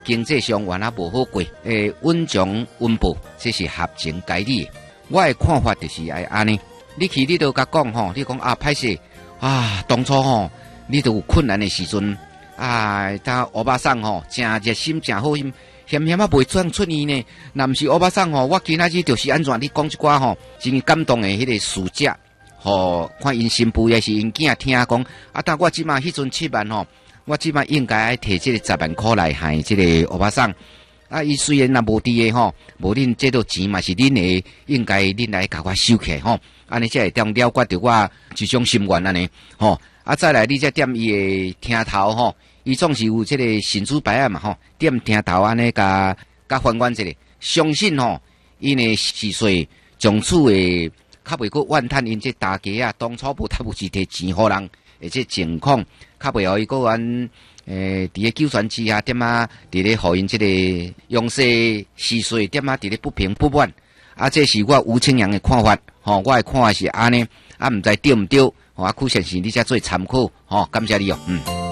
经济上原来无好过，稳中稳步，这是合情该理。我的看法就是爱安尼。你去你都甲讲吼，你讲啊歹势啊，当初吼你都有困难的时阵啊，他欧巴桑吼真热心真好心，险险啊袂出意呢。若毋是欧巴桑吼，我今仔日就是安怎你讲一寡吼，真感动的迄个事迹。吼，看因新妇也是因囝听讲，啊，但我即马迄阵7万吼，我即马应该爱摕这个10万块来还这个欧巴桑。啊，伊虽然也无伫诶吼，无恁这个钱嘛是恁诶，应该恁来甲我收起吼，安尼才会当了解着我一种心愿安尼吼。啊，再来你再点伊诶听头吼，伊总是有这个神主牌啊嘛吼，点听头安尼甲还原一下，相信吼，因诶是岁从此诶。较袂过怨叹因这大家啊，当初无他有是摕钱互人，而且情况较袂互伊个安伫咧救援之下点啊，伫咧互因这个用势事岁点啊，伫咧不平不满啊，这是我吴清阳的看法，吼，我的看法是安尼，啊，毋知对毋对，吼，啊，曲先生你才做参考，吼，感谢你哦，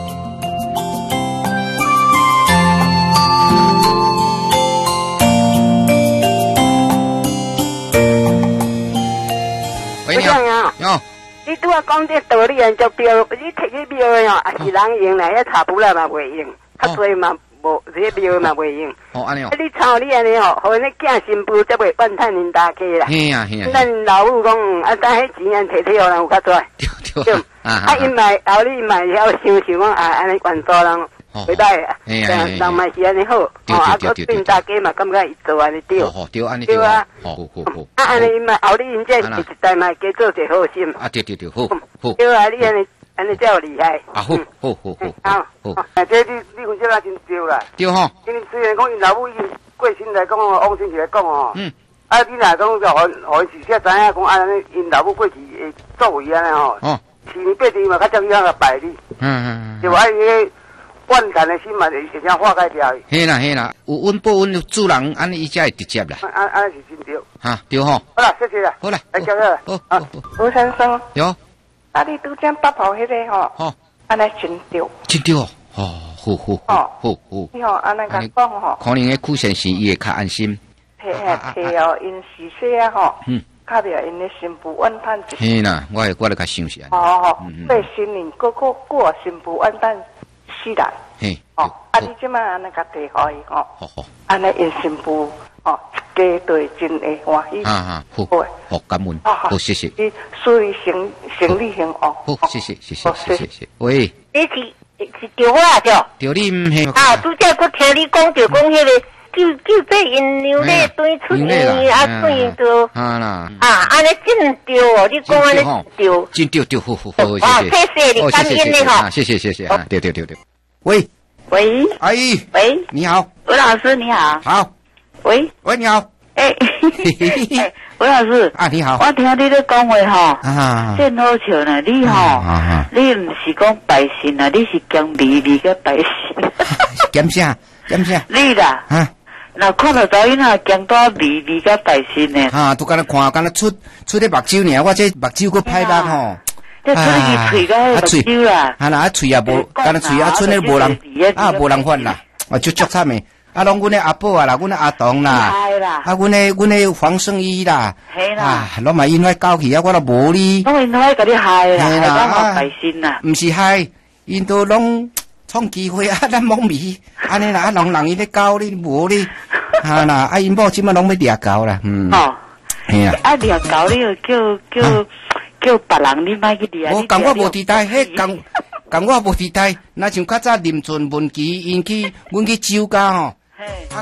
你拄啊讲这道理，人就标，你摕去标的哦，也是人用啦，遐查不来嘛袂用，较多嘛无，这标嘛袂用。 哦，安尼哦。 你抄你安尼吼，互恁囝新妇才袂怨叹恁大家啦。 嘿啊嘿啊。 咱老母讲，啊，等迄钱人摕互人有较多。对。啊，因嘛后你嘛晓想想讲啊，安尼怨做人。袂歹啊，人嘛是安尼好，啊，个对大家嘛感觉伊做安尼对， 对安尼对啊， 好， 啊，安尼嘛后你因这一代嘛加做者好心， 啊，对，好， 对啊，你安尼才有厉害， 啊，好， 啊，这你分析啊真对啦， 对吼， 因虽然讲因老母因过身来讲哦，往生起来讲哦，啊，你若讲就互因事先知影讲安尼因老母过去会作为安尼吼，4年8年嘛较接伊个拜你，对吧？伊怨叹的心嘛，会先化解掉。 嘿啦，有温不温主人，安尼伊才会直接啦。 安是真对。 哈，对吼。 好啦，谢谢啦。 好啦， 来交了。 好。 吴先生。 有。 啊，你拄将8号迄个吼。好。安尼真对。 真对哦。好。 你好，安尼甲讲吼。 可能迄曲先生伊会较安心。 提哦，因逝世啊吼。较着因的新妇怨叹。 嘿啦，我来甲想下。 对新年过新妇怨叹。是啦， 嘿， 啊，你即摆安尼甲提互伊吼， 好， 安尼因新妇一家对真会欢喜， 好，感恩，好，谢谢。 你属于生理性哦， 好，谢谢。喂， 你是着我啊着？ 着你唔系啊，拄则佫听你讲着讲迄个救被因牛咧对出年啊对着啦， 安尼真对哦，你讲安尼真对，好， 谢谢你感恩你吼， 谢谢，对。喂，阿姨， 喂， 你好， 吴老师你好， 好， 喂， 你好， 吴老师啊，你好， 我听你咧讲话吼，真好笑呢，你吼，你唔是讲拜神啊，你是讲美美个拜神， 讲啥？ 你啦，那看到抖音啊，讲多美美个拜神呢， 都敢若出咧目睭呢，我这目睭佫歹目吼。 这出去嘴个嘴啦， 啊嘴也无，干那嘴啊剩咧无人发啦，就足惨诶。拢阮诶阿宝啊啦，阮诶阿童啦，阮诶黄圣依啦，拢嘛因为搞去啊，我都无哩。 拢因为甲你害啦，我拜神啦。 毋是害，因都拢创机会啊，咱懵迷，安尼啦，人因咧搞哩无哩，啦，因某即马拢要掠搞啦， 嘿啊，掠搞你又叫别人你莫去掠。 我讲我无伫台，迄讲我无伫台，若像较早林俊文琪因去，阮去酒家吼。